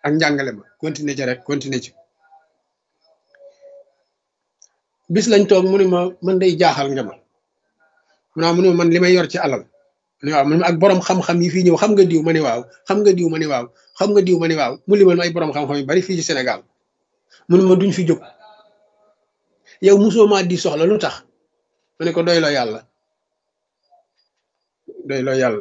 ak njàngale ma continuer ci rek continuer ci bis lañ toog mu ne ma man day jaaxal nga ma mu ne ma man li may yor ci alal ma ne waaw mu ne ma ak borom xam-xam yi fii ñëw xam nga diw ma ne waaw xam nga diw ma ne waaw xam nga diw ma ne waaw mu limal ma ay borom xam-xam yu bari fii ci Sénégal mu ne ma duñ fi jóg yow mosoo maa di soxla lu tax ma ne ko doyloo yàlla doyloo yàlla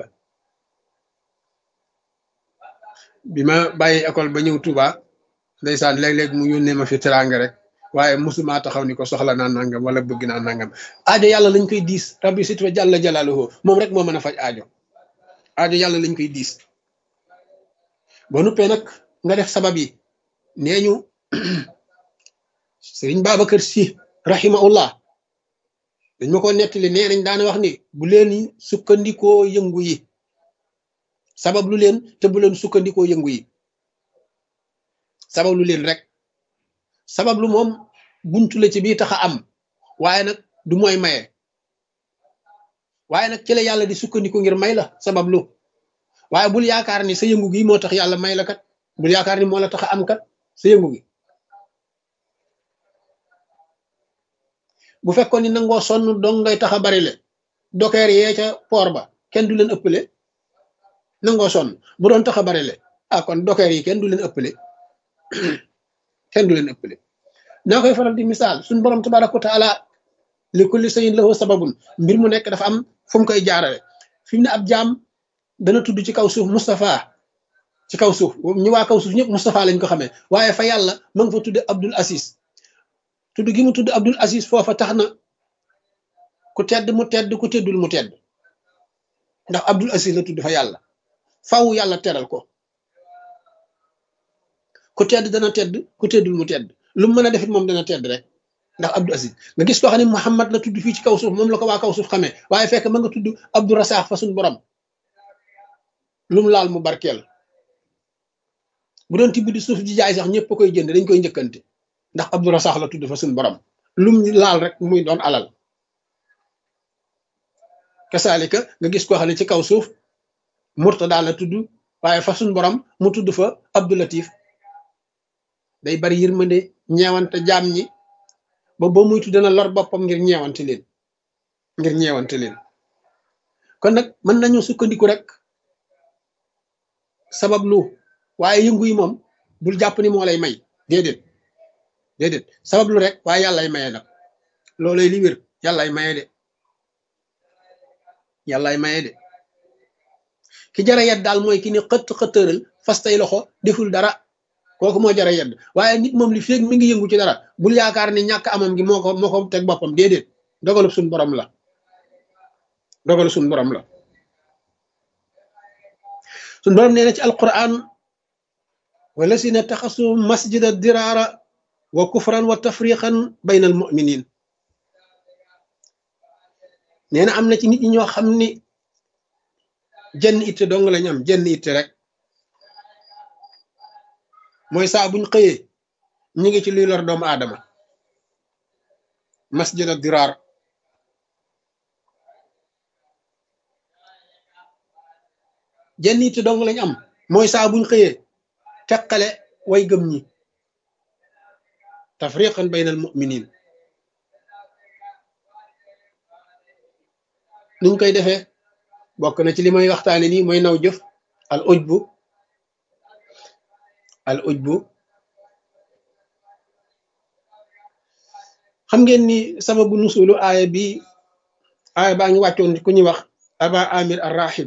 bi ma bàyyi école ba ñëw Touba ndeysaan léeg-léeg mu yónnee ma fi teraanga rek waaye mosuma taxaw ni ko soxla naa nangam wala bëgg naa nangam aajo yàlla lañ koy diis rabbi sit wa jàlla jalaaluhu moom rek moo mën a faj aajo yàlla lañ koy diis boo nuppee nag nga def sabab yi nee ñu sëriñ Babacar Si rahimahullah dañ ma ko nettali nee nañ daana wax ni bu leen sukkandikoo yëngu yi sabab lu leen te bu leen sukkandikoo yëngu yi sabab lu leen rek sabab lu moom buntu la ci bii tax a am waaye nag du mooy maye waaye nag ci la yàlla di sukkandiku ngir may la sabab lu waaye bul yaakaar ni sa yëngu gi moo tax yàlla may la kat bul yaakaar ni moo la tax a am kat sa yëngu gi bu fekkoon ni nangoo sonn dong ngay tax a bari le dokeer yee ca poor ba kenn du leen ëppale nangoo sonn bu doon tax a bari le ah kon dokeer yi kenn du leen ëppale kenn du leen ëppale naa koy faral di misaal suñ borom tabaraka wa taala li kulli shay'in lahu sababun mbir mu nekk dafa am fu mu koy jaarale fi mu ne ab jaam dana tudd ci kaw suuf Moustapha ci kaw suuf ñu waa kaw suuf ñëpp Moustapha lañ ko xamee waaye fa yàlla ma nga fa tudde Abdul Aziz tudd gi mu tudd Abdul Aziz foofa tax na ku tedd mu tedd ku teddul mu tedd ndax Abdul Aziz la tudd fa yàlla faw yàlla teral ko ku tedd dana tedd ku teddul mu tedd lu mu mën a defit moom dana tedd rek ndax Abdul Aziz nga gis koo xam ne Muhammad la tudd fii ci kaw suuf moom la ko waa kaw suuf xamee waaye fekk ma nga tudd Abdou Rassaax fa suñ borom lu mu laal mu barkeel bu doon tibb di suuf ji jaay sax ñëpp koy jënd dañ koy njëkkante ndax Abdou Rassaax la tudd fa suñ borom lu mu laal rek muy doon alal kasaalika nga gis koo xam ne ci kaw suuf Murtada la tudd waaye fa suñ borom mu tudd fa Abdou Latif day bari yërmande ñeewante jaam ñi ba boo muytu dana lor boppam ngir ñeewante leen kon nag mën nañu sukkandiku rek sabab lu waaye yëngu yi moom bul jàpp ni moo lay may déedéet sabab lu rek waaye yàllay maye nag loolay li wér yàllay maye de ki jara yedd daal mooy ki ni xëttëral fas tay loxo deful dara kooku moo jara yedd waaye nit moom li feeg mi ngi yëngu ci dara bul yaakaar ni ñàkk amam gi moo ko teg boppam déedéet dogalu suñ borom la suñ borom nee na ci alquran wallasina taxasu masjida diraara wa kufran wa tafriqan bayna al muminin nee na am na ci nit ñi ñoo xam ni jenn itte dong lañ am jenn itte rek mooy saa buñ xëyee ñu ngi ci luy lor doomu aadama masjid ad diraar jenn itte dong lañ am mooy saa buñ xëyee teqale way gëm ñi tafriqan bayna al muminin nuñ koy defee bokk na ci li may waxtaane nii mooy naw jëf al ujbu xam ngeen ni sababu nusulu aaya baa ngi wàccoon ku ñuy wax aba amir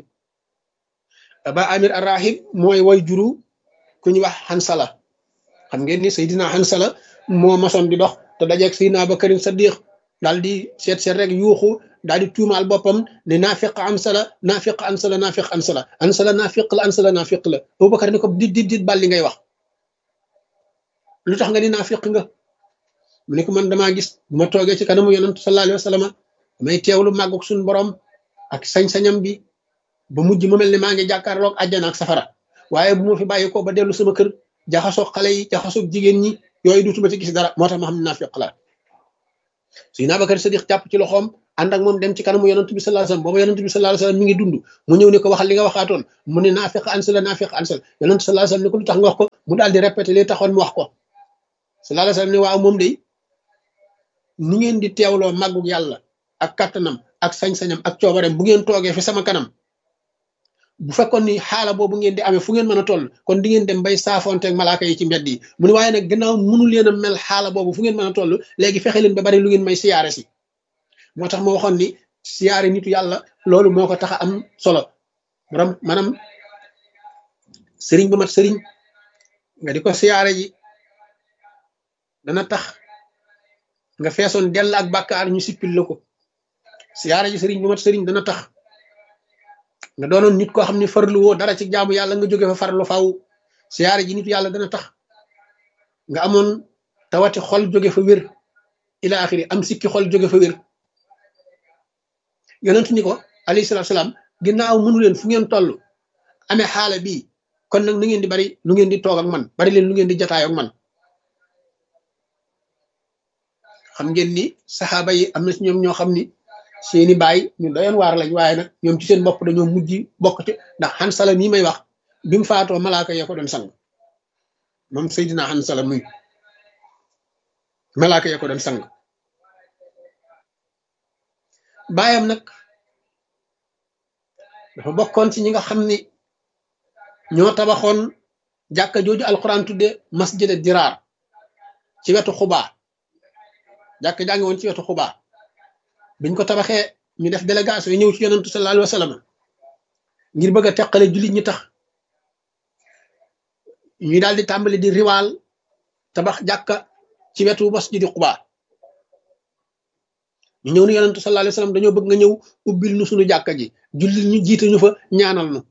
ar-rahib mooy way juru ku ñuy wax Hansala xam ngeen ni Seydina Hansala moo masoon di dox te dajeeg Seydina Abubakar Sadiq daal di seet rek yuuxu daal di tuumaal boppam ne naafiq Hansala naafiq la Abubakar ni ko dit bal li ngay wax lu tax nga ni naafiq nga mu ne ko man damaa gis bu ma toogee ci kanamu yonent sallallahu alayhi wa sallam damay teewlu màggug suñu borom ak sañ-sañam bi ba mujj ma mel ne maa ngi jàkkaarloog àjjana ak safara waaye bu ma fi bàyyi ko ba dellu sama kër jaxasoog xale yi jaxasoog jigéen ñi yooyu dutuma ci gis dara moo tax ma xam ne naafiq la Seydina Abubakar Sadiq jàpp ci loxoom ànd ak moom dem ci kanamu yonent bi sallallahu alayhi wasallam booba yonent bi sallallahu alayhi wasallam mi ngi dund mu ñëw ne ko waxal li nga waxaatoon mu ne naafiq ansal naafiq ansal yonent sallallahu alayhi wasallam ne ko lu tax nga wax ko mu daal di répété li taxoon mu wax ko sallallahu alayhi wasallam ne waaw moom day ni ngeen di teewloo màggug yàlla ak kattanam ak sañ-sañam ak coobareem bu ngeen toogee fi sama kanam bu fekkoon ni xaala boobu ngeen di amee fu ngeen mën a toll kon di ngeen dem bay saafonteeg malaaka yi ci mbedd yi mu ne waaye nag gannaaw mënu leen a mel xaala boobu fu ngeen mën a toll léegi fexe leen ba bari lu ngeen may siyaare si moo tax ma waxoon ni siyaare nitu yàlla loolu moo ko tax a am solo borom maanaam sëriñ bu mat sëriñ nga di ko siyaare ji dana tax nga feesoon dell ak bàkkaar ñu sippil la ko siyaare ji sëriñ bu mat sëriñ dana tax nga doonoon nit koo xam ne farlu woo dara ci jaamu yàlla nga jóge fa farlu faw siyaare ji nitu yàlla dana tax nga amoon tawati xol jóge fa wér ila axiri am sikki xol jóge fa wér yonent ni ko alayhi salaatu salaam ginnaaw mënu leen fu ngeen toll amee xaala bii kon nag na ngeen di bari lu ngeen di toog ak man bari leen lu ngeen di jataay ak man xam ngeen ni saxaaba yi am na ci ñoom ñoo xam ni seeni baay ñu doyoon waar lañ waaye nag ñoom ci seen bopp dañoo mujj bokk ci ndax Hansala mii may wax bi mu faatoo malaaka ya ko doon sang moom Seydina Hansala muy malaaka ya ko doon sang baayam nag dafa bokkoon ci ñi nga xam ni ñoo tabaxoon jàkka jooju alquran tudde masjid diraar ci wetu xubaa jàkka jàngi woon ci wetu xubaa biñ ko tabaxee ñu def délégation yi ñëw ci yonentu sallallahu alayhi wa sallam ngir bëgg a teqale jullit ñi tax ñu daal di tàmbali di riwaal tabax jàkka ci wetu masjidi xubaa ñu ñëw ni yonentu sallallahu alayhi wa sallam dañoo bëgg nga ñëw ubbil nu suñu jàkka ji jullit ñu jiite ñu fa ñaanal nu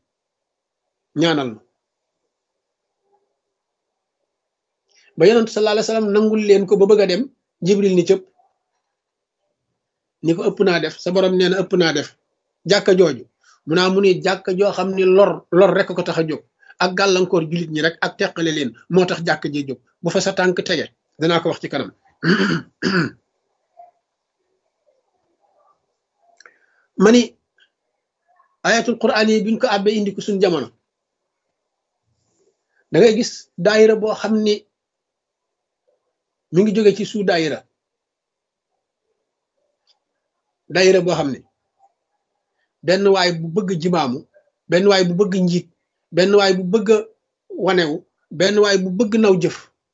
ba yonentu sallallahu alayhi wa sallam nangul leen ko ba bëgg a dem jibril ni cëpp ni ko ëpp naa def sa borom nee na ëpp naa def jàkka jooju mu naa mu ni jàkka joo xam ni lor rek ko tax a jóg ak gàllankoor jullit ñi rek ak teqale leen moo tax jàkka ji jóg bu fa sa tànk tege danaa ko wax ci kanam ma ni ayatul quraan yi biñ ko àbbee indi ko suñ jamono da ngay gis daayira boo xam ni mi ngi jóge ci suu daayira boo xam ne benn waay bu bëgg jimaamu benn waay bu bëgg njiit benn waay bu bëgg wanewu benn waay bu bëgg naw jëf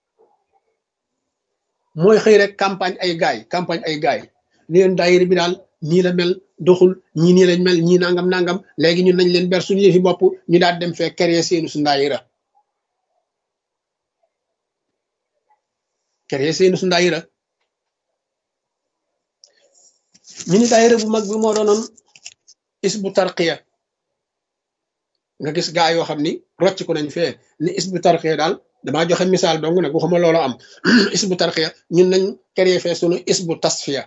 mooy xëy rek campagne ay gaay ni leen daayira bi daal nii la mel doxul ñii nii lañ mel ñii nangam léegi ñun nañ leen ber suñu yëfi bopp ñu daal dem fee créer seenu su daayira ñu ni daayira bu mag bi moo doonoon isbu tarqiya nga gis gaa yoo xam ni rocc ko nañ fee ni isbu tarqiya daal damaa joxe misaal dong nag waxuma loolu am isbu tarqiya ñun nañ créé fee sunu isbu tasfiya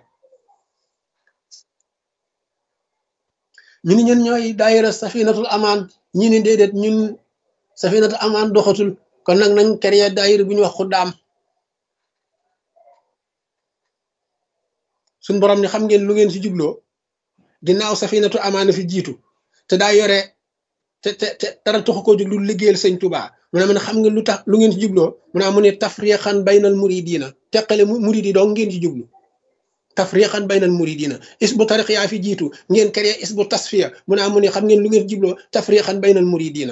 ñu ni ñun ñooy daayira safinatul amaan ñi ni déedéet ñun safinatul amaan doxatul kon nag nañ créé daayira bu ñu wax xuddaam suñ borom ni xam ngeen lu ngeen si jubloo ginnaaw safinatu amaana fi jiitu te daa yore te dara taxu koo jóg lu liggéeyal sëñ Tuubaa mu ne man xam nga lu tax lu ngeen si jubloo mu ne mu ne tafriqan baynal muridina teqale murid yi dong ngeen ci jublu tafriqan baynal muridina isbu tariqiya fi jiitu ngeen créé isbu tasfiya mu ne mu ne xam ngeen lu ngeen si jubloo tafriqan baynal muridina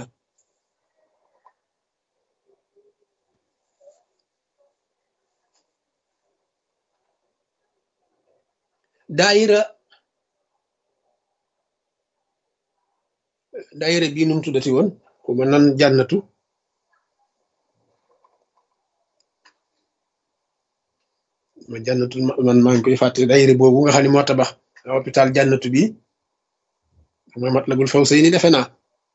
daayira bii nu mu tuddati woon ku ma nan jànnatu man maa ngi koy fàtte daayira boobu nga xam ne moo tabax hôpital jànnatu bi ma Matlabul Fawzayni defe naa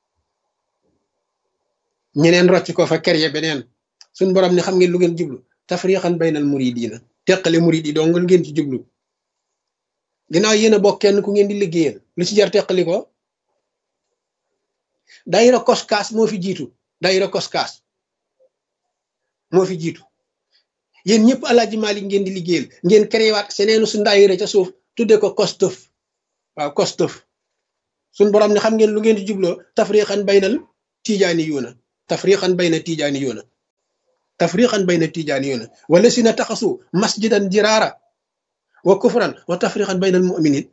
ñeneen rocc ko fa créé beneen suñ borom ne xam ngeen lu ngeen jublu tafriqan baynal muridina teqale murid yi dong ngeen ci jublu ginnaaw yéen a bokk kenn ku ngeen di liggéeyal lu ci jar teqali ko daayira koskaas moo fi jiitu yéen ñëpp Alaaji Maalik ngeen di liggéeyal ngeen créé waat seneenu su daayira ca suuf tudde ko kostëf waaw kostëf suñ borom ne xam ngeen lu ngeen di jubloo tafriqan baynal tijaani yuuna tafriqan bayna tijaani yuuna tafriqan bayna tijaani yuuna wala si na taxasu masjidan jiraara wa kufran wa tafriqan baynal muminin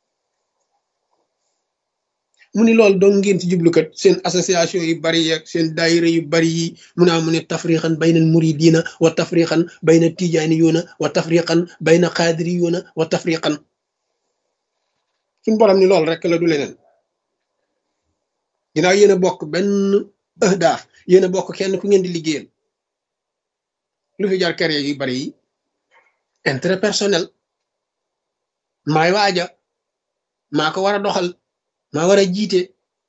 mu ni loolu doon ngeen ci jublukat seen association yu bari yeeg seen daayira yu bari yi mu naa mu ne tafriqan baynal muridina wa tafriqan bayna tijaani yuuna wa tafriqan bayna qaadiri yuuna wa tafriqan suñ borom ni loolu rek la du leneen ginnaaw yéen a bokk benn ahdaaf yéen a bokk kenn ku ngeen di liggéeyal lu fi jar kere yu bari yi intérêt personnel maay waaja maa ko war a doxal maa war a jiite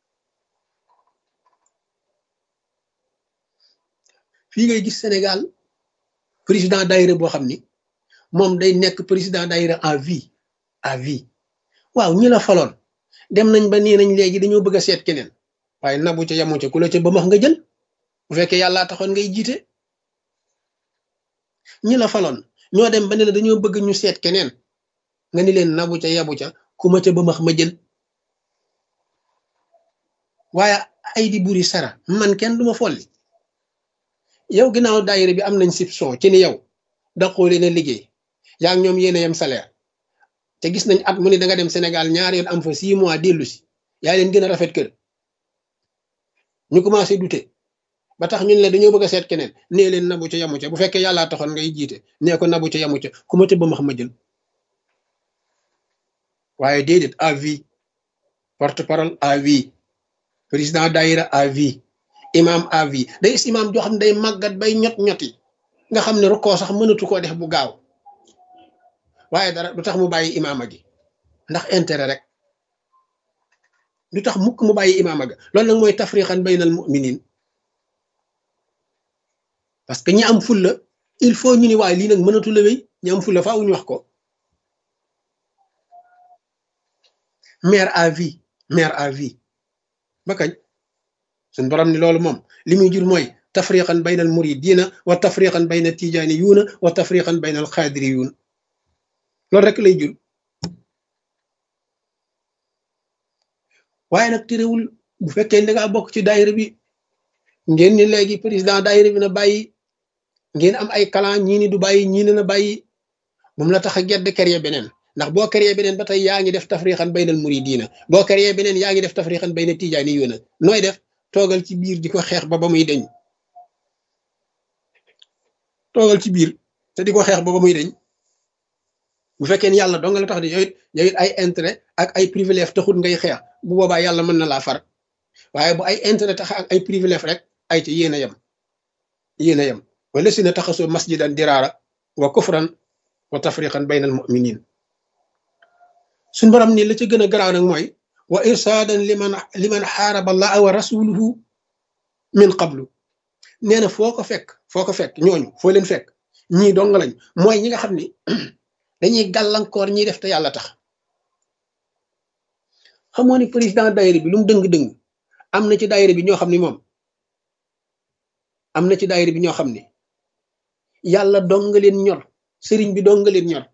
fii ngay gis Sénégal président daayira boo xam ni moom day nekk président daayira à vie waaw ñi la faloon dem nañ ba nee nañ léegi dañoo bëgg a seet keneen waaye nabu ca yamu ca ku la ca ba max nga jël bu fekkee yàllaa taxoon ngay jiite ñi la faloon ñoo dem ba ne la dañoo bëgg ñu seet keneen nga ni leen nabu ca yabu ca ku ma ca ba max ma jël waaye ay di buri sara man kenn duma folli yow ginnaaw daayira bi am nañ soupçon ci ni yow daqoo leen a liggéey yaa ngi ñoom yéen a yem salaire te gis nañ at mu ne da nga dem Sénégal ñaari yoon am fa 6 mois dellu si yaa leen gën a rafet kër ñu commencé douter ba tax ñun la dañoo bëgg a seet keneen nee leen nabu ca yamu ca bu fekkee yàllaa taxoon ngay jiite nee ko nabu ca yamu ca ku ma ca ba max ma jël waaye déedéet à vie porte parole à vie président daayira à vie imam à vie day is imam joo xam ne day màggat bay ñoti nga xam ne rukkoo sax mënatu koo def bu gaaw waaye dara du tax mu bàyyi imaama gi ndax intérêt rek du tax mukk mu bàyyi imaama ga loolu nag mooy tafriqan baynal muminin parce que ñi am fulla il faut ñu ni waaye lii nag mënatu la wéy ñi am fulla faaw ñu wax ko maire à vie ba kañ suñ borom ni loolu moom li muy jur mooy tafriqan baynal muridina wa tafriqan bayna tijaani yuuna wa tafriqan baynal xaadiri yuun loolu rek lay jur waaye nag terewul bu fekkee da ngaa bokk ci daayira bi ngeen ni léegi président daayira bi na bàyyi ngeen am ay clan ñii ni du bàyyi ñii ne na bàyyi moom la tax a gedd créer beneen ndax boo créer beneen ba tey yaa ngi def tafriqan baynal muridina boo créer beneen yaa ngi def tafriqan bayna tijaani yuuna nooy def toogal ci biir di ko xeex ba muy deñ toogal ci biir te di ko xeex ba muy deñ bu fekkee ni yàlla dong la tax di yow it ay intérêt ak ay privilège taxut ngay xeex bu boobaa yàlla mën na laa far waaye bu ay intérêt tax ak ay privilège rek ay ci yéen a yem wala si na taxasoo masjidan diraara wa kufran wa tafriqan baynal muminin suñ borom ni la ca gën a garaaw nag mooy wa irsaadan liman xaaraba allaha wa rasuluhu min qablu nee na foo ko fekk ñooñu foo leen fekk ñii dong lañ mooy ñi nga xam ni dañuy gàllankoor ñiy def te yàlla tax xamoo ni président daayira bi lu mu dëng-dëng am na ci daayira bi ñoo xam ni moom am na ci daayira bi ñoo xam ni yàlla dong nga leen ñor sëriñ bi dong nga leen ñor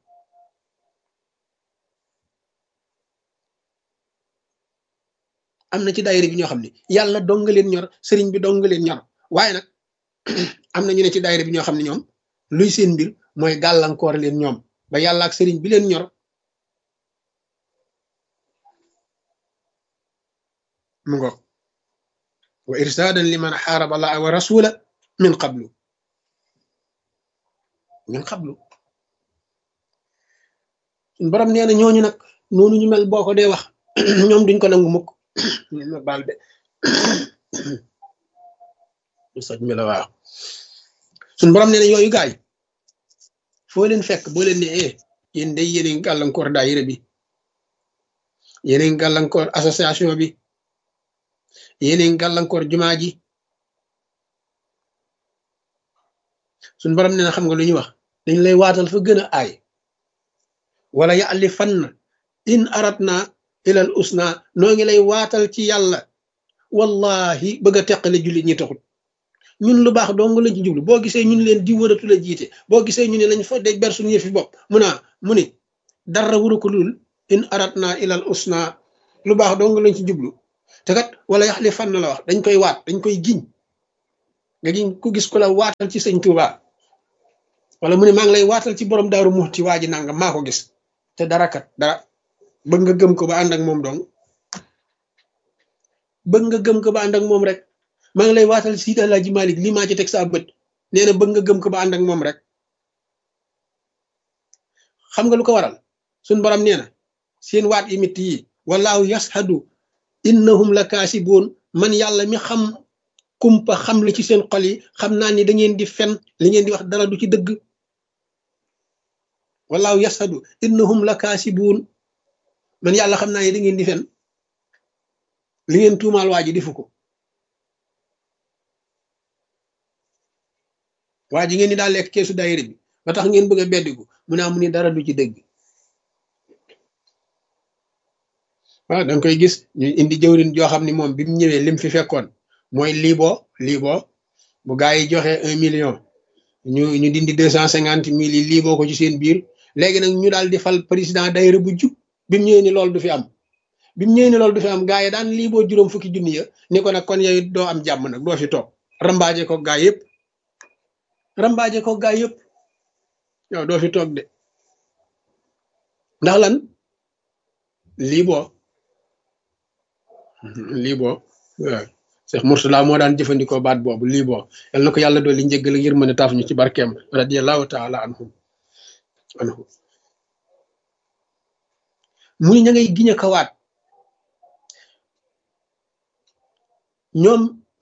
am na ci daayira bi ñoo xam ni yàlla dong nga leen ñor sëriñ bi dong nga leen ñor waaye nag am na ñu ne ci daayira bi ñoo xam ne ñoom luy seen mbir mooy gàllankoor leen ñoom ba yàlla ak sëriñ bi leen ñor mu ngo wa irsaadan liman xaaraba allaha wa rasula min qablu suñ borom nee na ñooñu nag noonu ñu mel boo ko dee wax ñoom duñ ko nangu mukk ma baal de soj mi la waaw suñ borom nee na yooyu gaay foo leen fekk boo leen ne yéen day yéen a ngi gàllankoor daayira bi yéen a ngi gàllankoor association bi yéen a ngi gàllankoor jumaa ji suñ borom nee na xam nga lu ñuy wax dañ lay waatal fa gën a aay wala ya'lifanna in aratna ilal usna noo ngi lay waatal ci yàlla wallahi bëgg a teqale jullit ñi taxut ñun lu baax dong lañ ci jublu boo gisee ñun leen di wëratu la jiite boo gisee ñu ne lañ fa de ber suñu yëfi bopp mu ni dara waru ko lul in aratna ilal usna lu baax dong lañ ci jublu te kat wala yaxlifan na la wax dañ koy waat dañ koy giñ nga giñ ku gis ku la waatal ci sëñ Tuuba wala mu ne maa ngi lay waatal ci borom Daaru Muxti waa ji nangam maa ko gis te dara kat dara bëgg nga gëm ko ba ànd ak moom dong bëgg nga gëm ko ba ànd ak moom rek maa ngi lay waatal Seydi Alaaji Malik lii maa ci teg saa bët nee na bëgg nga gëm ko ba ànd ak moom rek xam nga lu ko waral suñ borom nee na seen waat yi mitt yi wallaahu yashhadu innahum la kaasibuun man yàlla mi xam kumpa xam li ci seen xol yi xam naa ni da ngeen di fen li ngeen di wax dara du ci dëgg wallaahu yashhadu innahum la kaasibuun man yàlla xam naa ni da ngeen di fen li ngeen tuumaal waa ji defu ko waa ji ngeen ni daal lekk keesu daayira bi ba tax ngeen bëgg a beddiku mu ne amu ni dara du ci dëgg waaw da nga koy gis ñu indi jëwrin joo xam ni moom bi mu ñëwee lim fi fekkoon mooy liiboo bu gaa yi joxe 1 million ñu dindi 250 000 yi liiboo ko ci seen biir léegi nag ñu daal di fal président daayira bu jub bi mu ñëwee ni loolu du fi am bi mu ñëwee ni loolu du fi am gaa yi daan liiboo juróom fukki junni ya ni ko nag kon yow doo am jàmm nag doo fi toog rambaaje ko gaa yëpp yow doo fi toog de ndax lan liiboo waaw Cheikh Mourtala moo daan jëfandikoo baat boobu liiboo yal na ko yàlla dooli njëggal ak yërmande taaf ñu ci barkeem radiyallahu taala anhu mu ni ña ngay giñ a kawaat ñoom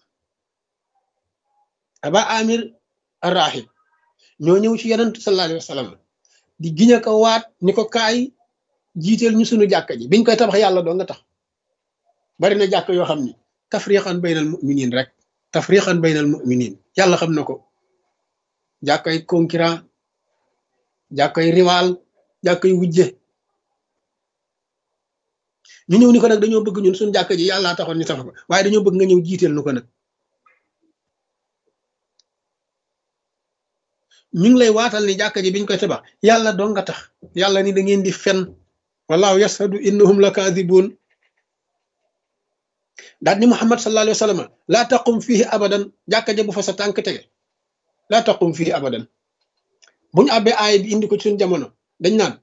aba amir arrahib ñoo ñëw ci yonent sallallahu alayhi wa sallam di giñ a kawaat ni ko kaay jiiteel ñu sunu jàkka ji biñ koy tabax yàlla doo nga tax bari na jàkk yoo xam ni tafriqan baynal muminin rek tafriqan baynal muminin yàlla xam na ko jàkkay concurrent jàkkay rival jàkkay wujje ñu ñëw ni ko nag dañoo bëgg ñun suñu jàkka ji yàllaa taxoon ñu tabax ko waaye dañoo bëgg nga ñëw jiiteel nu ko nag ñu ngi lay waatal ni jàkka ji biñ koy tabax yàlla doo nga tax yàlla ni da ngeen di fen wallahu yashhadu innahum la kaadibuun daal ni Muhammad sallallahu alayhi wa sallam laa taqum fihi abadan jàkka ja bu fa sa tànk tege laa taqum fihi abadan buñu àbbee aaya bi indi ko ci suñ jamono dañ naan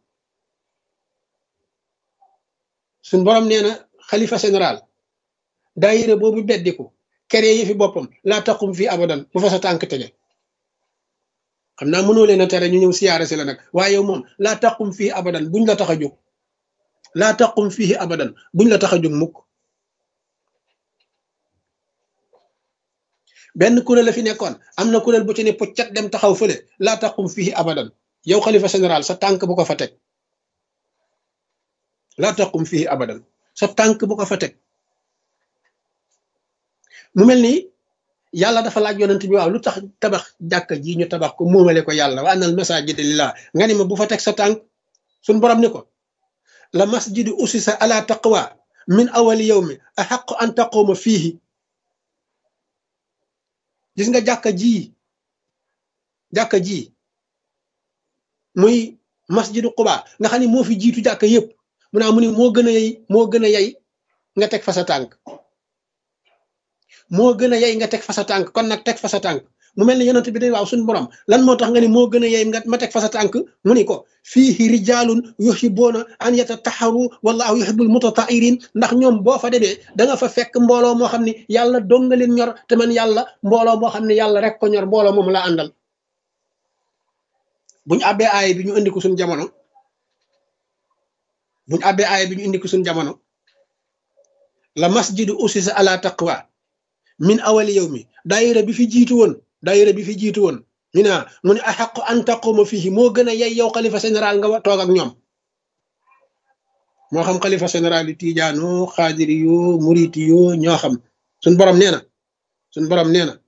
suñ borom nee na xalifa général daayira boobu beddiku kere yi fi boppam laa taqum fihi abadan bu fa sa tànk tege xam naa mënoo leen a tere ñu ñëw siyaare si la nag waaye yow moom laa taqum fihi abadan buñ la tax a jóg laa taqum fihi abadan buñ la tax a jóg mukk benn kuréel la fi nekkoon am na kuréel bu ci ne puccat dem taxaw fële laa taqum fii abadan yow xalifa général sa tànk bu ko fa teg laa taqum fii abadan sa tànk bu ko fa teg mu mel ni yàlla dafa laaj yonent bi waaw lu tax tabax jàkka ji ñu tabax ko moomale ko yàlla wa annal masajida lillah nga ni ma bu fa teg sa tànk suñ borom ni ko la masjidu usisa ala taqwa min awali yawmi ahaqu an taquma fiihi gis nga jàkka ji muy masjidu Quba nga xam ne moo fi jiitu jàkka yëpp mu naa mu ni moo gën a yey nga teg fa sa tànk moo gën a yey nga teg fa sa tànk kon nag teg fa sa tànk mu mel ni yonent bi day waaw suñu borom lan moo tax nga ni moo gën a yey nga ma teg fa sa tànk mu ni ko fiihi rijaalun yuhibbuuna an yatatahharu wallahu yuhibbul mutatahhirin ndax ñoom boo fa demee da nga fa fekk mbooloo moo xam ne yàlla dong nga leen ñor te man yàlla mbooloo moo xam ne yàlla rek ko ñor mbooloo moom la àndal buñu àbbee aaya bi ñu indi ko suñu jamono la masjidu usisa ala taqwa min awali yawmi daayira bi fi jiitu woon ñu ne mu ne axaqu an taquma fihi moo gën a yey yow xalifa général nga toog ak ñoom moo xam xalifa général yi tiijaano xaadiri yoo muriti yoo ñoo xam suñ borom nee na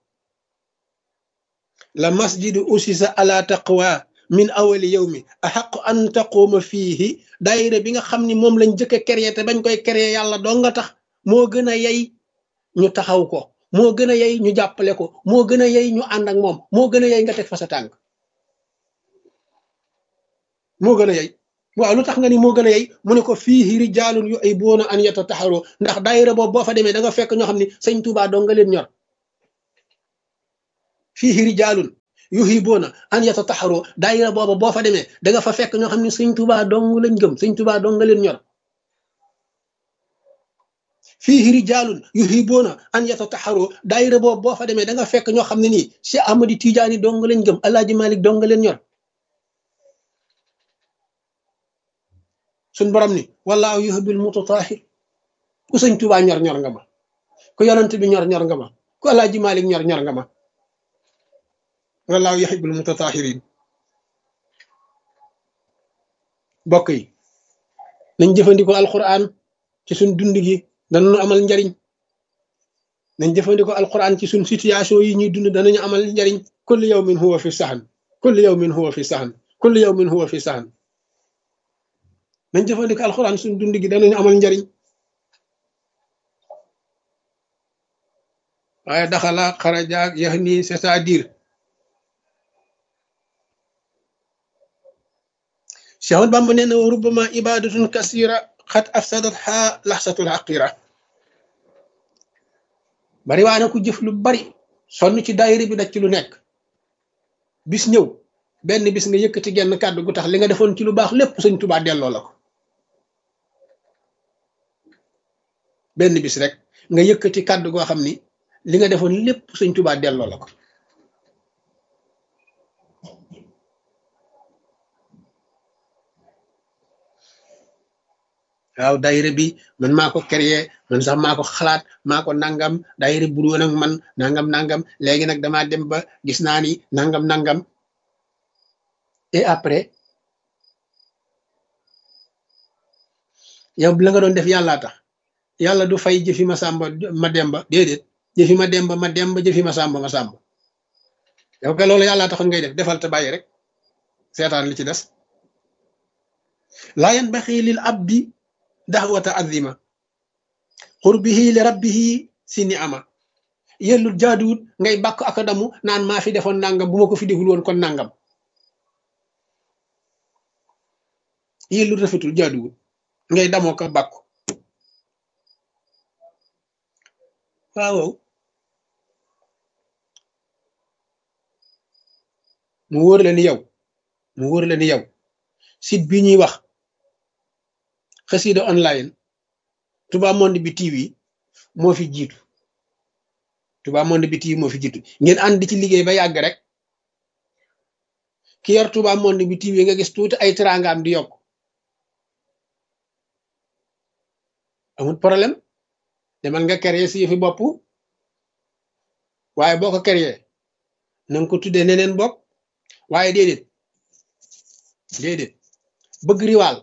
la masjidu usisa ala taqwa min awali yawmi axaqu an taquma fihi daayira bi nga xam ni moom lañ jëkk a créé te bañ koy créé yàlla doo nga tax moo gën a yey ñu taxaw ko moo gën a yey ñu jàppale ko moo gën a yey ñu ànd ak moom moo gën a yey nga teg fa sa tànk moo gën a yey waaw lu tax nga ni moo gën a yey mu ne ko fiihi rijaalun yuhibbuuna an yatataharu ndax daayira boobu boo fa demee da nga fekk ñoo xam ne sëñ Tuubaa dong nga leen ñor fiihi rijaalun yuhibbuuna an yatataharu daayira boobu boo fa demee da nga fa fekk ñoo xam ne sëñ Tuubaa dong lañ gëm sëñ Tuubaa dong nga leen ñor fiihi rijaalun yuhibbuuna an yatataharu daayira boobu boo fa demee da nga fekk ñoo xam ne nii Cheikh Ahmadi Tijaani dong lañ gëm Alaaji Malik dong nga leen ñor suñ borom ni wallaahu yuhibbul mutatahhir ku sëñ Tuubaa ñor nga ma ku yonent bi ñor nga ma ku Alaaji Malik ñor nga ma wallaahu yuhibbul mutatahhirin bokk yi nañ jëfandikoo alquran ci suñ dund gi danañu amal njariñ nañ jëfandikoo alquran ci suñ situation yi ñuy dund danañu amal njariñ kullu yawmin huwa fi sahan kullu yawmin huwa fi sahan kullu yawmin huwa fi sahan nañ jëfandikoo alquran suñ dund gi danañu amal njariñ waaye daxala xarajaak yax nii c'est-à-dire Cheikh Bamba nee na wa rubbama ibadatun kasira xat afsadat ha laxsatul xaqira bari waa na ku jëf lu bari sonn ci daayira bi daj ci lu nekk bis ñëw benn bis nga yëkkati genn kàddu gu tax li nga defoon ci lu baax lépp sëñ Tuubaa delloo la ko benn bis rek nga yëkkati kàddu goo xam ni li nga defoon lépp sëñ Tuubaa delloo la ko waaw daayira bi man maa ko créé man sax maa ko xalaat maa ko nangam daayira bu doon ak man nangam léegi nag damaa dem ba gis naa ni nangam et après yow la nga doon def yàllaa tax yàlla du fay jëfi ma sàmba ma demba déedéet jëfi ma demba jëfi ma sàmba yow ka loolu yàllaa taxoon ngay def defal te bàyyi rek seetaan li ci des laa yanbaxi lil abdi daxwata azima xurbihi li rabbihi si ni ama yellul jaaduwut ngay bàkk ak damu naan maa fi defoon nangam bu ma ko fi deful woon kon nangam yellul rafetul jaaduwut ngay damoo ko bàkku waaw mu wóor la ni yow site bi ñuy wax xasida online Touba Monde bi TV moo fi jiitu Touba Monde bi TV moo fi jiitu ngeen ànd di ci liggéey ba yàgg rek ki yor Touba Monde bi TV nga gis tuuti ay teraangaam di yokk amul problème demal nga créer si yëfi bopp waaye boo ko créer na nga ko tuddee neneen bopp waaye déedéet bëgg riwaal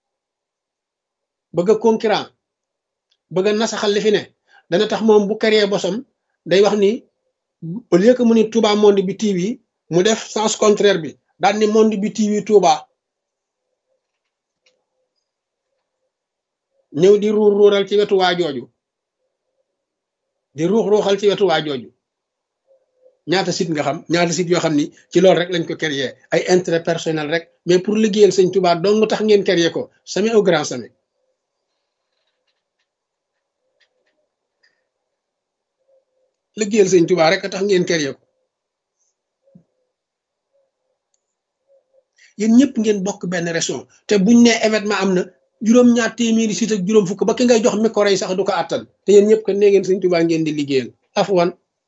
bëgg concurrent bëgg nasaxal li fi ne dana tax moom bu créer bosam day wax ni au lieu que mu ni Touba Monde bi TV mu def sens contraire bi daal ni Monde bi TV Touba ñëw di ruural ci wetu waa jooju di ruuxal ci wetu waa jooju ñaata site nga xam ñaata site yoo xam ni ci loolu rek lañ ko créer ay intérêt personnel rek mais pour liggéeyal sëñ Touba dong tax ngeen créer ko jamais au grand jamais liggéeyal sëñ Touba rek tax ngeen créer ko yéen ñëpp ngeen bokk benn région te buñ ne événement am na juróom-ñaar téeméeri site ak juróom fukk ba ki ngay jox micro yi sax du ko àttan te yéen ñëpp ko nee ngeen sëñ Touba ngeen di liggéeyal afwan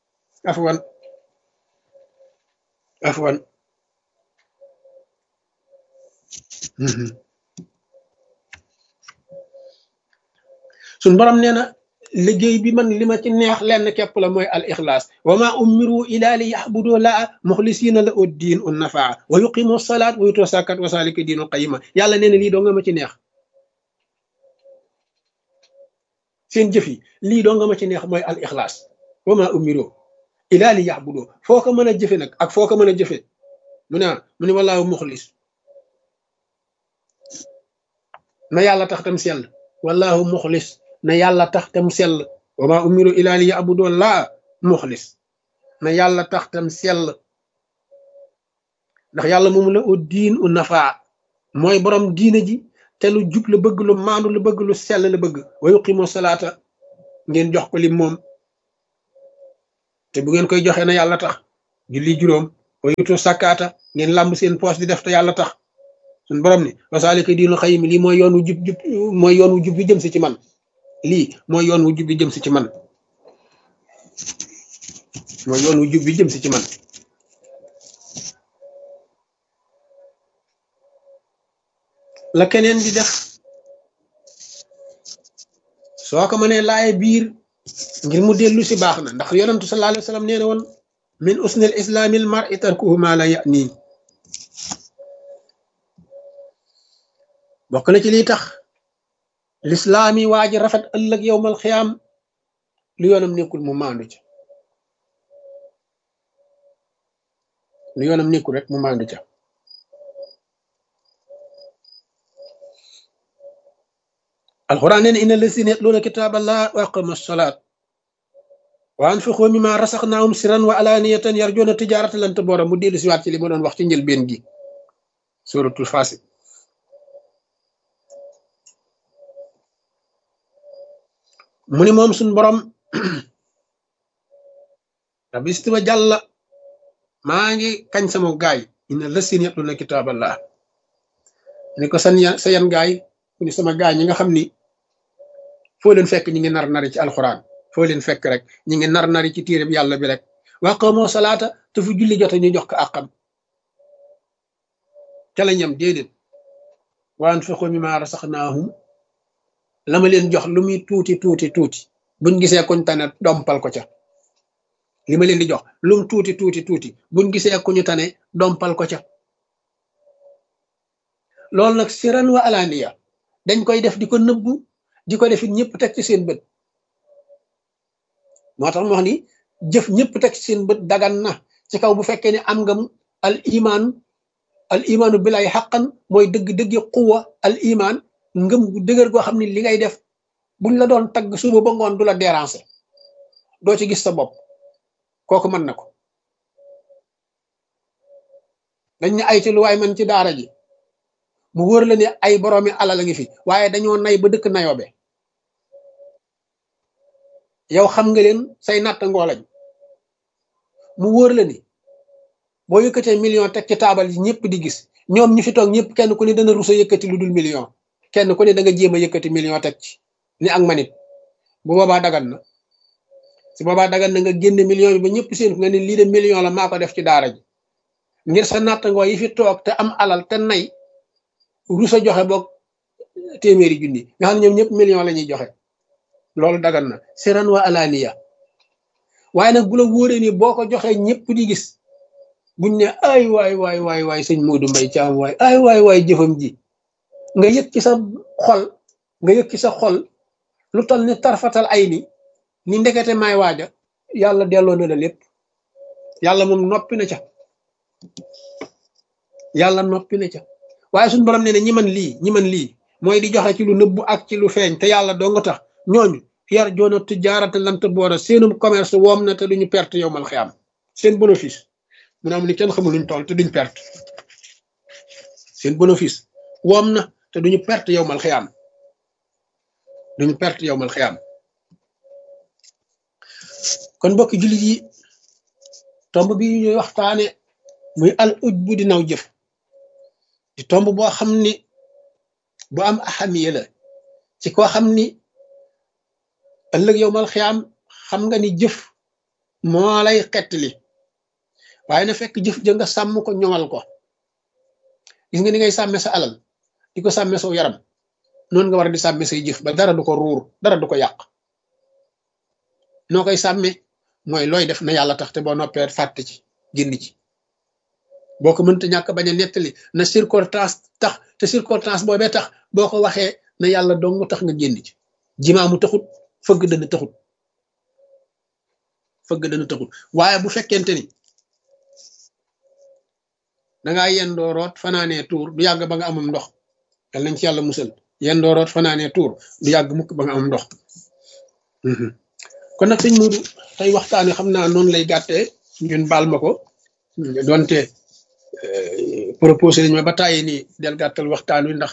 suñ borom nee na liggéey bi man li ma ci neex lenn képp la mooy al ixlaas wa ma umiru ila li yaxbudu laa muxlisina la ud diin un nafaa wa yuqimu salaat wa yutu sakat wa salika diinul qayima yàlla nee na lii doo nga ma ci neex seen jëf yi lii doo nga ma ci neex mooy al ixlaas wa ma umiru ila li yaxbudu foo ko mën a jëfe nag ak foo ko mën a jëfe mu ne wallaahu muxlis na yàlla tax tam sell wallaahu muxlis na yàlla tax tam sell wa ma umiru ila li yaxbudu laa muxlis na yàlla tax tam sell ndax yàlla moomu la u diin u nafaa mooy borom diine ji te lu jub la bëgg lu maandu la bëgg lu sell la bëgg wa yuqimu salaata ngeen jox ko lim moom te bu ngeen koy joxee na yàlla tax julli juróom wa yutu sakkaata ngeen làmb seen poos di def te yàlla tax suñ borom ni wasaalika diinul xayim lii mooy yoon wu jub mooy yoon wu jub bi jëm si ci man lii mooy yoon wu jub bi jëm si ci man mooy yoon wu jub bi jëm si ci man la keneen di def soo ko mënee laaye biir ngir mu dellu si baax na ndax yonentu sallallahu alayhi wa sallam nee na woon min usnil islaamil mar'i tarkuhu ma la ya'ni bokk na ci lii tax lislaam yi waa ji rafet ëllëg yowmal xiyaam lu yoonam nekkul mu maandu ca lu yoonam nekkul rek mu maandu ca alquran nee na inna lazina yatluuna kitaaballah wa aqamu salaat wa anfiqu mimma rasaqnaahum sirran wa alaaniyatan yarjuuna tijaaratan lan tabuura mu dellu si waat ci li ma doon wax ci njëlbeen gi suratul Faasiq mu ni moom suñ borom rabbi istiwa jàlla maa ngi kañ sama gaay inna lazina yatluuna kitaaballah ni ko sa yan gaay mu ni sama gaay ñi nga xam ni foo leen fekk ñi ngi nar nari ci alxuraan foo leen fekk rek ñi ngi nar nari ci téere bi yàlla bi rek wa aqamu salaata te fu julli jote ñu jox ko àqam ca la ñam déedéet wa anfiqu mimma rasaqnaahum la ma leen jox lu muy tuuti tuuti tuuti buñ gisee kuñ tane dompal ko ca li ma leen di jox lum tuuti tuuti tuuti buñ gisee kuñu tane dompal ko ca loolu nag siran wa alaaniya dañ koy def di ko nëbbu di ko defit ñëpp teg ci seen bët moo tax mu wax ni jëf ñëpp teg ci seen bët dagan na ci kaw bu fekkee ne am nga al imaanu billahi xaqan mooy dëgg-dëggi quwa al iman ngëm gu dëgër goo xam ne li ngay def buñ la doon tagg suba ba ngoon du la déranger doo ci gis sa bopp kooku mën na ko dañ ne ay ci lu waay man ci daara ji mu wóor la ne ay boroomi alal a ngi fi waaye dañoo nay ba dëkk nayoobe yow xam nga leen say natt ngoo lañ mu wóor la ni boo yëkkatee million teg ci taabal yi ñëpp di gis ñoom ñu fi toog ñëpp kenn ku ne dana rusa yëkkati lu dul million kenn ku ne da nga jéem a yëkkati million teg ci ni ak manit bu boobaa dagan na si boobaa dagan na nga génne million bi ba ñëpp seen nga ne lii de million la maa ko def ci daara ji ngir sa natt ngoo yi fi toog te am alal te nay rusa joxe boog téeméeri junni nga xam ne ñoom ñëpp million la ñuy joxe loolu dagan na siran wa alaaniya waaye nag bu la wóoree ni boo ko joxee ñëpp di gis buñ ne ay waay sëñ Modou Mbaye Thiam waay jëfam ji nga yëg ci sa xol lu tal ni tarfatal ay ni ndekete may waaja yàlla delloo na la lépp yàlla moom noppi na ca waaye suñu borom nee na ñi man lii mooy di joxe ci lu nëbbu ak ci lu feeñ te yàlla doo nga tax ñooñu yar joona tijaarata lant boora seenum commerce woom na te duñu perte yow mal xiyaam seen bénéfice mu ne am ni kenn xamul luñ toll te duñ perte seen bénéfice woom na te duñu perte yow mal xiyaam kon mbokki jullit yi tomb bi ñuy waxtaane muy al uj bu di naw jëf di tomb boo xam ni bu am ahamiya la ci koo xam ni ëllëg yow mal xiyaam xam nga ni jëf moo lay xettali waaye na fekk jëf ja nga sàmm ko ñoŋal ko gis nga ni ngay sàmme sa alal di ko sàmme sa yaram noonu nga war a di sàmme say jëf ba dara du ko ruur dara du ko yàq noo koy sàmme mooy looy def na yàlla tax te boo noppee fàtte ci génn ci boo ko mënta ñàkk bañ a nettali na circonstance tax te circonstance boobee tax boo ko waxee na yàlla dong tax nga génn ci jimaamu taxut fëgg dana taxut waaye bu fekkente ni dangaa yendoo root fanaanee tuur du yàgg ba nga amum ndox yal nañ ci yàlla musal yendoo root fanaanee tuur du yàgg mukk ba nga amum ndox kon nag sëñ Modou tey waxtaan wi xam naa noonu lay gàttee ngeen baal ma ko donte proposé nañ ma ba tàyyi ni del gàttal waxtaan wi ndax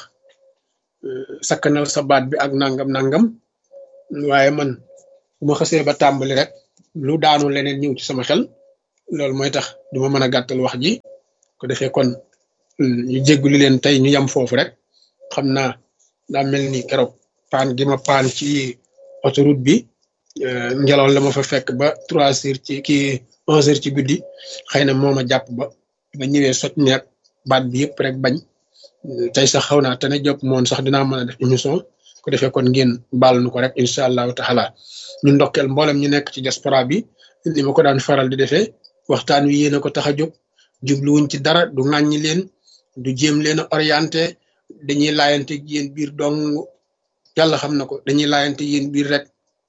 sakkanal sa baat bi ak nangam nangam waaye man bu ma xasee ba tàmbali rek lu daanu leneen ñëw ci sama xel loolu mooy tax duma mën a gàttal wax ji ko defee kon ñu jégguli leen tey ñu yam foofu rek xam naa daa mel ni keroog paan gi ma paan ci autoroute bi ngelaw la ma fa fekk ba 3 heures ci kii 11 heures ci guddi xëy na moo ma jàpp ba ñëwee soj neeg baat bi yëpp rek bañ tey sax xaw naa te ne jóg moon sax dinaa mën a def émission ko defee kon ngeen baal nu ko rek incha allahu taala ñu ndokkeel mboolem ñu nekk ci diaspora bi ni ma ko daan faral di defee waxtaan wi yéen a ko tax a jóg jubluwuñ ci dara du ŋàññi leen du jéem leen a orienté dañuy laayante yéen biir dong yàlla xam na ko dañuy laayante yéen biir rek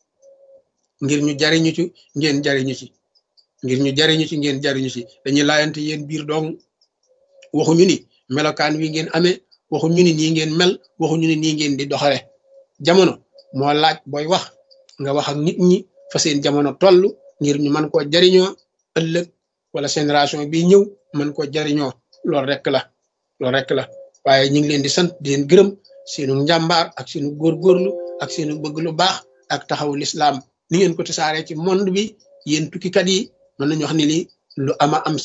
ngir ñu jariñu ci ngeen jariñu ci ngir ñu jariñu ci ngeen jariñu ci dañuy laayante yéen biir dong waxuñu ni melokaan wi ngeen amee waxuñu ni nii ngeen mel waxuñu ni nii ngeen di doxale jamono moo laaj booy wax nga wax ak nit ñi fa seen jamono toll ngir ñu mën koo jariñoo ëllëg wala génération bi ñëw mën koo jariñoo loolu rek la waaye ñu ngi leen di sant di leen gërëm seenu njàmbaar ak seenu góorgóorlu ak seenu bëgg lu baax ak taxawu lislaam ni ngeen ko tasaaree ci monde bi yéen tukkikat yi mën nañu wax ni lii lu ama am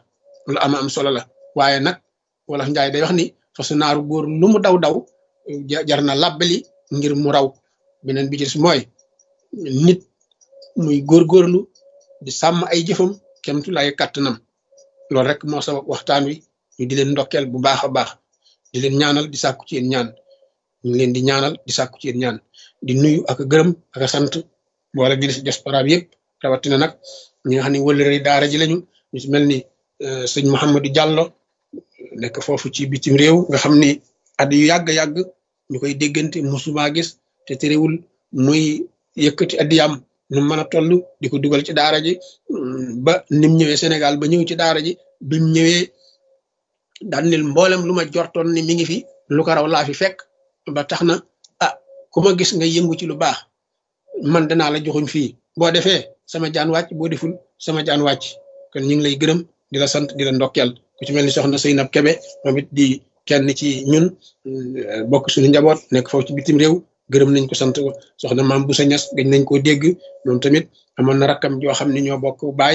solo la waaye nag wolof njaay day wax ni fasu naaru góor lu mu daw jar na làbbali ngir mu raw beneen bi ci des mooy nit muy góorgóorlu di sàmm ay jëfam kemtu lay kàttanam loolu rek moo sabab waxtaan wi ñu di leen ndokkeel bu baax a baax di leen ñaanal di sàkku ci yéen ñaan ñu ngi leen di ñaanal di sàkku ci yéen ñaan di nuyu ak gërëm ak sant boole bi si diaspora bi yëpp rawatina nag ñi nga xam ne wëllëre daara ji lañu ñu si mel ni sëñ Mouhamadou Diallo nekk foofu ci bitim réew nga xam ni at yu yàgg ñu koy déggante musuma gis te terewul muy yëkkati addiyam nu mën a toll di ko dugal ci daara ji ba nim ñëwee Sénégal ba ñëw ci daara ji bim ñëwee daan nil mboolem lu ma jortoon ni mi ngi fi lu ko raw laa fi fekk ba tax na ku ma gis nga yëngu ci lu baax man danaa la joxuñ fii boo defee sama jaan wàcc boo deful sama jaan wàcc kon ñu ngi lay gërëm di la sant di la ndokkeel ku ci mel ni soxna Seynab Kebe moom it di kenn ci ñun bokk suñu njaboot nekk foofu ci bitim réew gërëm nañ ko sant ko soxna maam Boussa Niass gëj nañ koo dégg moom tamit amoon na rakkam joo xam ne ñoo bokk baay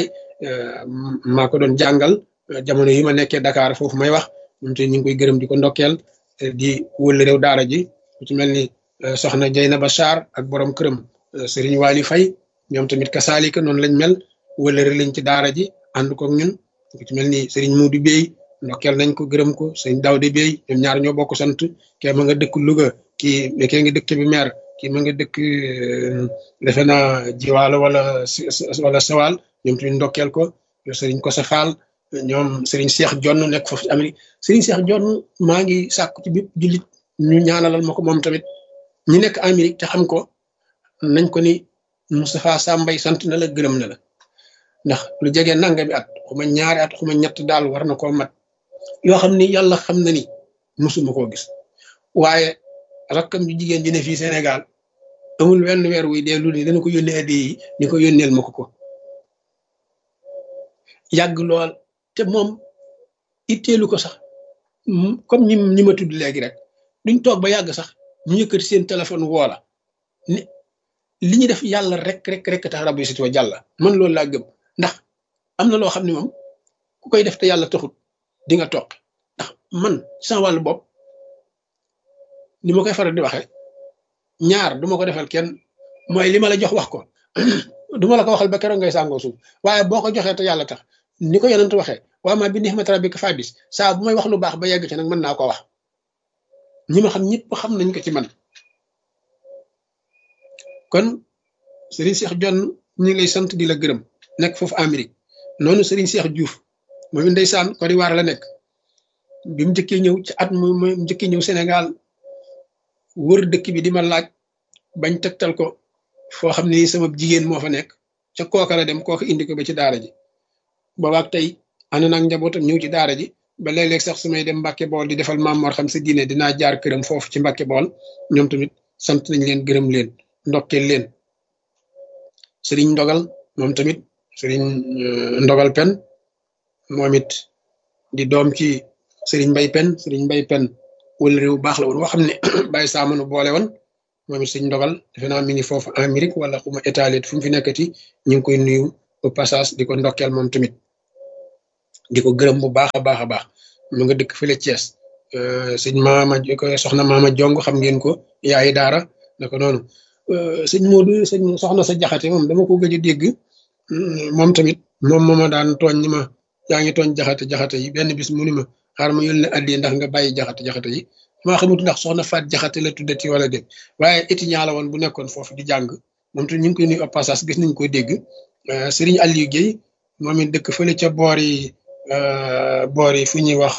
maa ko doon jàngal jamono yi ma nekkee Dakar foofu may wax moom tamit ñu ngi koy gërëm di ko ndokkeel di wël réew daara ji ku ci mel ni soxna Jeynaba Sarr ak borom këram Serigne Waly Faye ñoom tamit kasaalika noonu lañ mel wëlëre lañ ci daara ji ànd ko ak ñun ku ci mel ni Serigne Modou Bey ndokkeel nañ ko gërëm ko sëñ Daouda Bey ñoom ñaar ñoo bokk sant kee ma nga dëkk Louga kii nga dëkk bi maire kii ma nga dëkk defe naa Jiwaalo wala Sawal ñoom tamit ndokkeel ko Serigne Kosa Fall ñoom Serigne Cheikh Jonn nekk foofu ci Amérique Serigne Cheikh Jonn maa ngi sàkku ci bépp jullit ñu ñaanalal ma ko moom tamit ñi nekk Amérique te xam ko nañ ko ni Moustapha Sambay sant na la gërëm na la ndax lu jege nangami at xuma ñaari at xuma ñett daal war na koo mat yoo xam ni yàlla xam na ni musuma koo gis waaye rakkam bi jigéen ji ne fii Sénégal amul wenn weer wuy dee lu ni dana ko yónnee addi yi ni ko yónneel ma ko yàgg lool te moom itteelu ko sax comme ñi ma tudd léegi rek duñ toog ba yàgg sax ñu yëkkati seen téléphone woola ni li ñu def yàlla rek tax rabbi sit wa jàlla man loolu laa gëm ndax am na loo xam ne moom ku koy def te yàlla taxut di nga toog ndax man sama wàllu bopp ni ma koy faral di waxee ñaar duma ko defal kenn mooy li ma la jox wax ko duma la ko waxal ba keroog ngay sàngoo suuf waaye boo ko joxee te yàlla tax ni ko yonent waxee waa ma bi ni'mati rabbika fahadis saa bu may wax lu baax ba yegg ci nag mën naa ko wax ñi ma xam ñëpp xam nañ ko ci man kon Serigne Cheikh Jonn ñu ngi lay sant di la gërëm nekk foofu Amérique noonu Serigne Cheikh Diouf moom ndeysaan Côte d'Ivoire la nekk bi mu njëkkee ñëw ci at mu njëkkee ñëw Sénégal wër dëkk bi di ma laaj bañ tegtal ko foo xam ne sama jigéen moo fa nekk ca kooka la dem kooka indi ko ba ci daara ji boobaak tey ànd naag njabootam ñëw ci daara ji ba léeg-léeg sax su may dem Mbàkke Bool di defal Maam Mor Xam Sa Diine dinaa jaar këram foofu ci Mbàkke Bool ñoom tamit sant nañ leen gërëm leen ndokkeel leen sëriñ ndogal moom tamit sëriñ ndogal pen moom it di doom ci Serigne Mbay Pen wala réew baax la woon woo xam ne bàyyi saamanu boole woon moom it sëñ ndogal defe naa mi ngi foofu Amérique wala xuma Italie fu mu fi nekkati ñu ngi koy nuyu au passage di ko ndokkeel moom tamit di ko gërëm bu baax a baax a baax mu nga dëkk fële Thiès sëñ maama ko soxna maama jong xam ngeen ko yaayi daara naka noonu sëñ Modou sëñ soxna sa jaxate moom dama ko gëj a dégg moom tamit moom moo ma daan tooñ ni ma yaa ngi tooñ jaxate yi benn bis mu ni ma xaar ma yónnee addi ndax nga bàyyi jaxate yi maa xamut ndax soxna Faat jaxate la tuddati wala déet waaye étudiant la woon bu nekkoon foofu di jàng moom tamit ñu ngi koy nuyu au passage gis nañ ko dégg Serigne Aliou Guèye moom it dëkk fële ca boor yi fu ñuy wax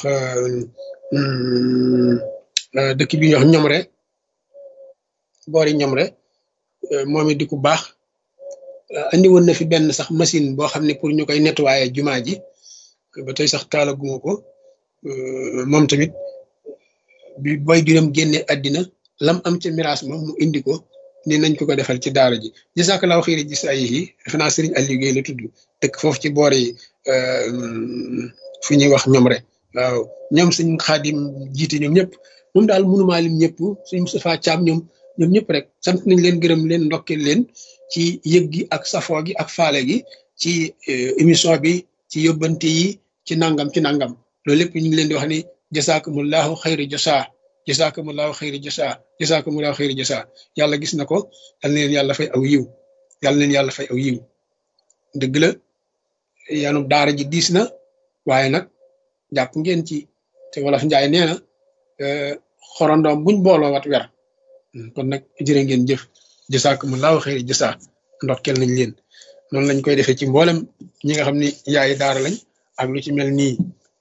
dëkk bi ñuy wax Ñomre boor yi Ñomre moom it di ku baax andi woon na fi benn sax machine boo xam ne pour ñu koy nettoyer jumaa ji ba tey sax taalaguma ko moom tamit bi boy juróom génne àddina lam am ca miraas moom mu indi ko ni nañ ko defal ci daara ji jazakallahu xëyri gis ay yi defe naa Serigne Aliou Guèye la tudd dëkk foofu ci boor yi fu ñuy wax Ñomre waaw ñoom suñ Xaadim jiite ñoom ñëpp moom daal mënumaa lim ñëpp suñ Moustapha Thiam ñoom ñëpp rek sant nañ leen gërëm leen ndokkeel leen ci yëg gi ak safoo gi ak faale gi ci émission bi ci yóbbante yi ci nangam loolu lépp ñu ngi leen di wax ni jasaakumullahu xayri jasaa jasaakumullahu xayri jasaa jasaakumullahu xayri jasaa yàlla gis na ko yal na leen yàlla fay aw yiw yal na leen yàlla fay aw yiw dëgg la yanu daara ji diis na waaye nag jàpp ngeen ci te wolof njaay nee na xorondoom buñ booloo wat wer kon nag jërë ngeen jëf jasaakumullahu xayri jasaa ndokkeel nañ leen noonu lañ koy defee ci mboolem ñi nga xam ni yaay daara lañ ak lu ci mel nii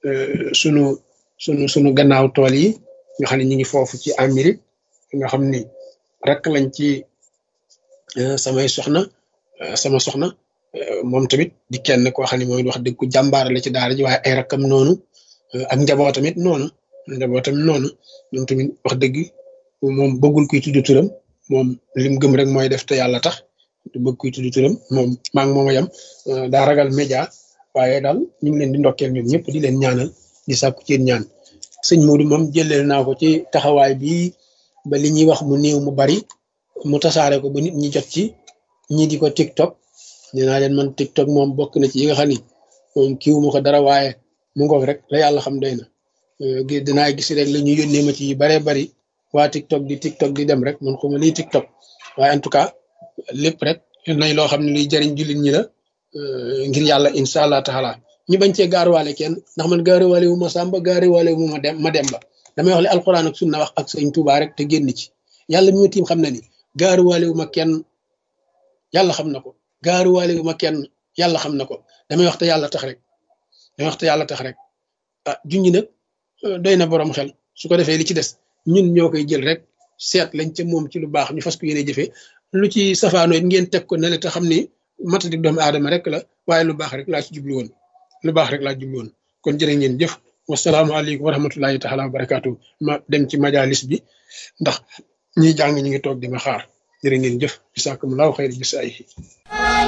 sunu gannaaw tool yi nga xam ne ñu ngi foofu ci Amérique nga xam ni rek lañ ci sama soxna moom tamit di kenn koo xam ne mooy wax dëgg ku jàmbaar la ci daara ji waaye ay rakkam noonu ak njabootamit noonu ñoom tamit wax dëgg moom bëggul kuy tudd turam moom lim gëm rek mooy def te yàlla tax du bëgg kuy tudd turam moom maa ngi moom a yem daa ragal média waaye daal ñu ngi leen di ndokkeel ñoom ñëpp di leen ñaanal di sàkku ci ñaan sëñ Modou moom jëleel naa ko ci taxawaay bi ba li ñuy wax mu néew mu bari mu tasaare ko ba nit ñi jot ci ñi di ko TikTok nee naa leen man TikTok moom bokk na ci yi nga xam ni moom kiiwu ma ko dara waaye mu ngoog rek la yàlla xam doy na dinaa gis rek la ñu yónnee ma ci yu baree bari waa TikTok di dem rek man xuma lii TikTok waaye en tout cas lépp rek nay loo xam ne luy jariñ jullit ñi la ngir yàlla incha allah taala ñu bañ cee gaaruwaale kenn ndax man gaaruwaale wu ma Samba gaaruwaale wu ma Demba damay wax li alquran ak sunna wax ak sëñ Tuubaa rek te génn ci yàlla mi ma tiim xam na ni gaaruwaale wu ma kenn yàlla xam na ko gaaruwaale wu ma kenn yàlla xam na ko damay wax te yàlla tax rek ah junñi nag doy na borom xel su ko defee li ci des ñun ñoo koy jël rek seet lañ ca moom ci lu baax ñu fas ko yéene jëfee lu ci safaanoo it ngeen teg ko ne le te xam ni matadi doomu aadama rek la waaye lu baax rek laa ci jublu woon kon jërë ngeen jëf wasalaamaaleykum wa rahmatullahi taala wa barakaatu ma dem ci majalis bi ndax ñiy jàng ñu ngi toog di ma xaar jërë ngeen jëf bisaakumullahu xayri jisaayihi